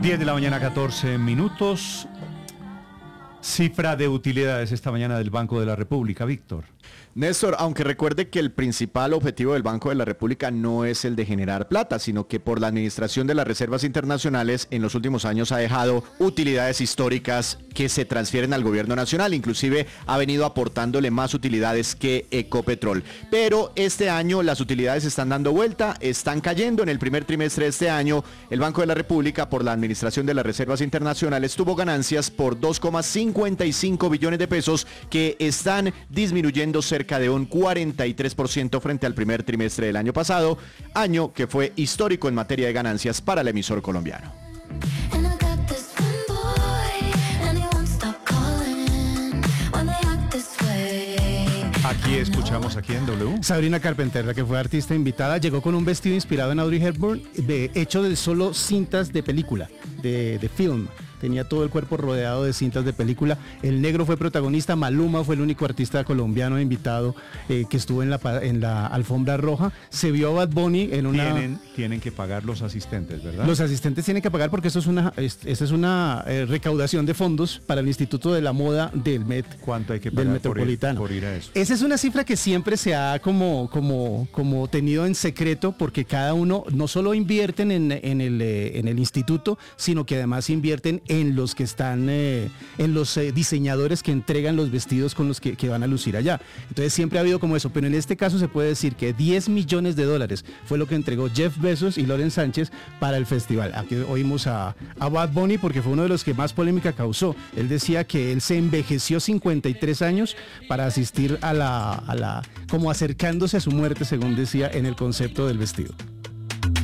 10 de la mañana, 14 minutos. Cifra de utilidades esta mañana del Banco de la República, Víctor. Néstor, aunque recuerde que el principal objetivo del Banco de la República no es el de generar plata, sino que por la administración de las reservas internacionales en los últimos años ha dejado utilidades históricas que se transfieren al gobierno nacional, inclusive ha venido aportándole más utilidades que Ecopetrol. Pero este año las utilidades están dando vuelta, están cayendo. En el primer trimestre de este año, el Banco de la República, por la administración de las reservas internacionales, tuvo ganancias por 2,55 billones de pesos, que están disminuyendo cerca de un 43% frente al primer trimestre del año pasado, año que fue histórico en materia de ganancias para el emisor colombiano. Aquí escuchamos aquí en W. Sabrina Carpenter, la que fue artista invitada, llegó con un vestido inspirado en Audrey Hepburn, hecho de solo cintas de película, de film. Tenía todo el cuerpo rodeado de cintas de película. El negro fue protagonista. Maluma fue el único artista colombiano invitado que estuvo en la alfombra roja. Se vio a Bad Bunny en una... Tienen que pagar los asistentes, ¿verdad? Los asistentes tienen que pagar porque esa es una recaudación de fondos para el Instituto de la Moda del Met. ¿Cuánto hay que pagar del Metropolitano por ir a eso? Esa es una cifra que siempre se ha como tenido en secreto, porque cada uno no solo invierten en el instituto, sino que además invierten en los que están, en los diseñadores que entregan los vestidos con los que van a lucir allá. Entonces siempre ha habido como eso, pero en este caso se puede decir que $10 millones fue lo que entregó Jeff Bezos y Loren Sánchez para el festival. Aquí oímos a Bad Bunny porque fue uno de los que más polémica causó. Él decía que él se envejeció 53 años para asistir a la como acercándose a su muerte, según decía en el concepto del vestido.